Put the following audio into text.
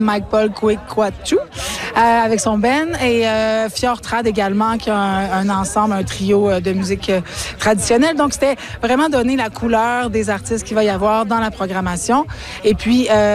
Mike Paul Kwekwachu avec son band et Fjord Trad également qui a un ensemble, un trio de musique traditionnelle. Donc c'était vraiment donner la couleur des artistes qu'il va y avoir dans la programmation. Et puis